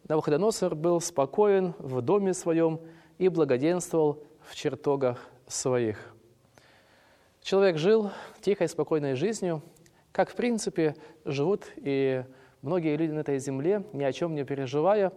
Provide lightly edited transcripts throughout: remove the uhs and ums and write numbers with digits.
Навуходоносор был спокоен в доме своем и благоденствовал в чертогах своих. Человек жил тихой, спокойной жизнью, как, в принципе, живут и многие люди на этой земле, ни о чем не переживая.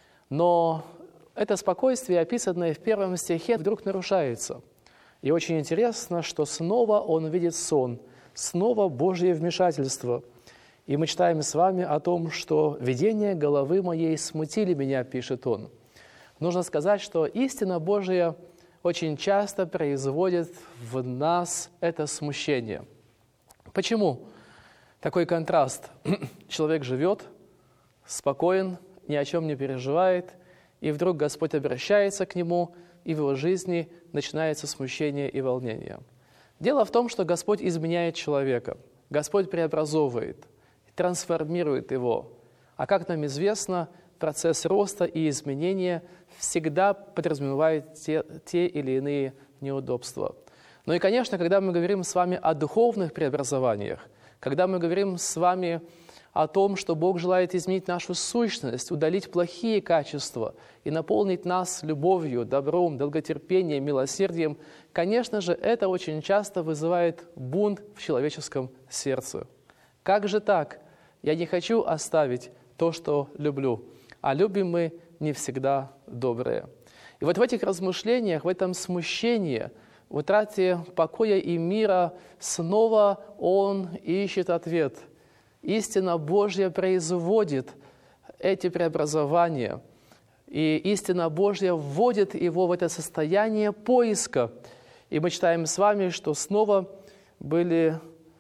Но это спокойствие, описанное в 1 стихе, вдруг нарушается. И очень интересно, что снова он видит сон, снова Божье вмешательство. И мы читаем с вами о том, что «видения головы моей смутили меня», пишет он. Нужно сказать, что истина Божия очень часто производит в нас это смущение. Почему такой контраст? Человек живет, спокоен, ни о чем не переживает, и вдруг Господь обращается к нему, и в его жизни начинается смущение и волнение. Дело в том, что Господь изменяет человека, Господь преобразовывает, трансформирует его. А как нам известно, процесс роста и изменения всегда подразумевает те или иные неудобства. Ну и, конечно, когда мы говорим с вами о духовных преобразованиях, когда мы говорим с вами о том, что Бог желает изменить нашу сущность, удалить плохие качества и наполнить нас любовью, добром, долготерпением, милосердием, конечно же, это очень часто вызывает бунт в человеческом сердце. Как же так? Я не хочу оставить то, что люблю. А любим мы не всегда доброе. И вот в этих размышлениях, в этом смущении, в утрате покоя и мира снова он ищет ответ. Истина Божья производит эти преобразования. И истина Божья вводит его в это состояние поиска. И мы читаем с вами, что снова были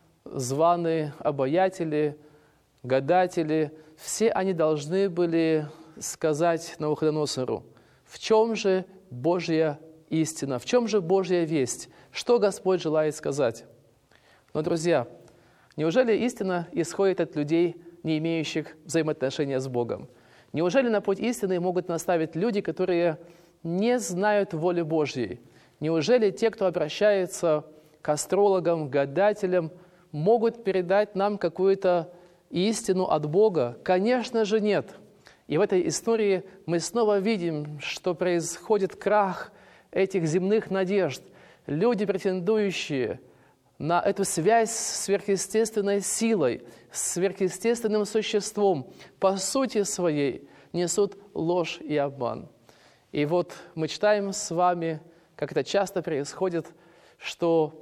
званы обаятели, гадатели. Все они должны были сказать Навуходоносору, в чем же Божья истина, в чем же Божья весть, что Господь желает сказать. Но, друзья, неужели истина исходит от людей, не имеющих взаимоотношения с Богом? Неужели на путь истины могут наставить люди, которые не знают воли Божьей? Неужели те, кто обращается к астрологам, гадателям, могут передать нам какую-то истину от Бога? Конечно же, нет. И в этой истории мы снова видим, что происходит крах этих земных надежд. Люди, претендующие на эту связь с сверхъестественной силой, с сверхъестественным существом, по сути своей несут ложь и обман. И вот мы читаем с вами, как это часто происходит, что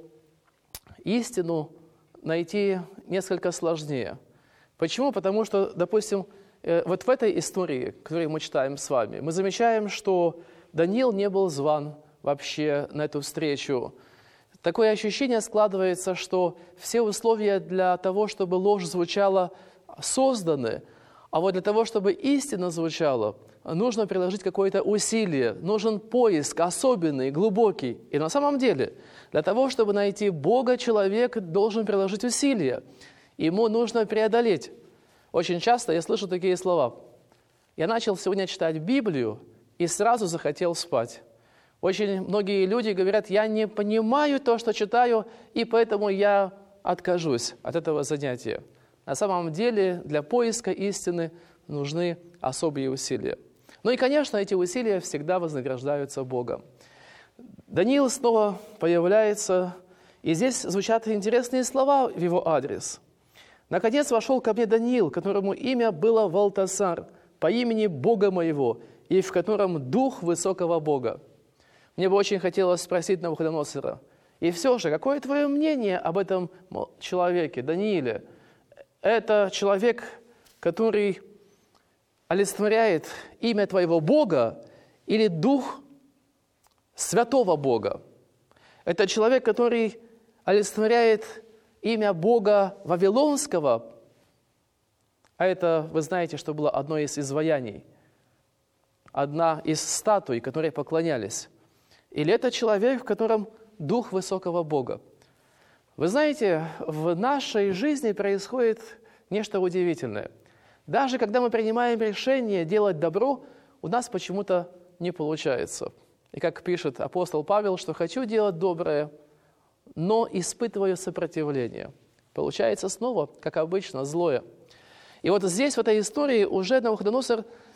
истину найти несколько сложнее. Почему? Потому что, допустим, вот в этой истории, которую мы читаем с вами, мы замечаем, что Даниил не был зван вообще на эту встречу. Такое ощущение складывается, что все условия для того, чтобы ложь звучала, созданы, а вот для того, чтобы истина звучала, нужно приложить какое-то усилие, нужен поиск особенный, глубокий. И на самом деле, для того, чтобы найти Бога, человек должен приложить усилия. Ему нужно преодолеть. Очень часто я слышу такие слова. Я начал сегодня читать Библию и сразу захотел спать. Очень многие люди говорят, я не понимаю то, что читаю, и поэтому я откажусь от этого занятия. На самом деле для поиска истины нужны особые усилия. Ну и, конечно, эти усилия всегда вознаграждаются Богом. Даниил снова появляется, и здесь звучат интересные слова в его адрес. «Наконец вошел ко мне Даниил, которому имя было Валтасар, по имени Бога моего, и в котором дух высокого Бога». Мне бы очень хотелось спросить Навуходоносора, и все же, какое твое мнение об этом человеке, Данииле? Это человек, который олицетворяет имя твоего Бога или дух святого Бога? Это человек, который олицетворяет имя Бога Вавилонского, а это, вы знаете, что было одно из изваяний, одна из статуй, которые поклонялись. Или это человек, в котором дух высокого Бога? Вы знаете, в нашей жизни происходит нечто удивительное. Даже когда мы принимаем решение делать добро, у нас почему-то не получается. И как пишет апостол Павел, что «хочу делать доброе, но испытываю сопротивление». Получается снова, как обычно, злое. И вот здесь, в этой истории, уже Навуходоносор